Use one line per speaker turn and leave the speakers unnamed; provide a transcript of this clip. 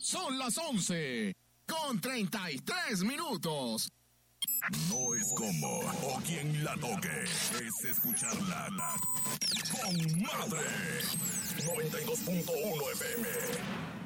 Son las 11:33.
No es como o quien la toque, es escucharla con madre. 92.1 FM.